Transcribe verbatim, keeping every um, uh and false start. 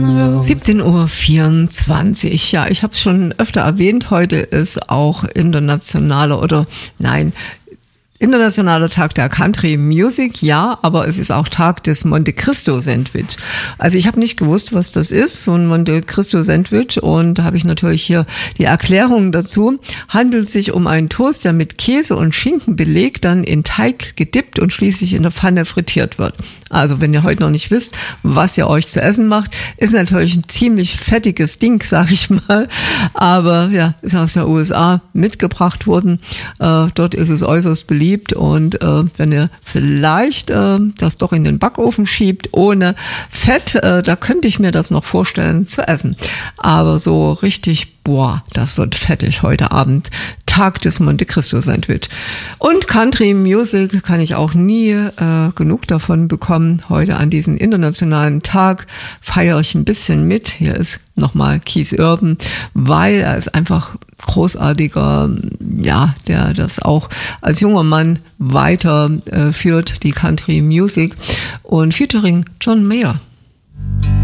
siebzehn Uhr vierundzwanzig. Ja, ich habe es schon öfter erwähnt, heute ist auch internationaler oder nein, Internationaler Tag der Country Music, ja, aber es ist auch Tag des Monte Cristo Sandwich. Also ich habe nicht gewusst, was das ist, so ein Monte Cristo Sandwich, und da habe ich natürlich hier die Erklärung dazu. Handelt sich um einen Toast, der mit Käse und Schinken belegt, dann in Teig gedippt und schließlich in der Pfanne frittiert wird. Also wenn ihr heute noch nicht wisst, was ihr euch zu essen macht, ist natürlich ein ziemlich fettiges Ding, sag ich mal. Aber ja, ist aus der U S A mitgebracht worden. Äh, dort ist es äußerst beliebt. Und äh, wenn ihr vielleicht äh, das doch in den Backofen schiebt, ohne Fett, äh, da könnte ich mir das noch vorstellen zu essen. Aber so richtig, boah, das wird fettig heute Abend. Tag des Monte Cristo Sandwich. Und Country Music kann ich auch nie äh, genug davon bekommen. Heute an diesem internationalen Tag feiere ich ein bisschen mit. Hier ist nochmal Keith Urban, weil er ist einfach großartiger, ja, der das auch als junger Mann weiter äh, führt, die Country Music, und featuring John Mayer.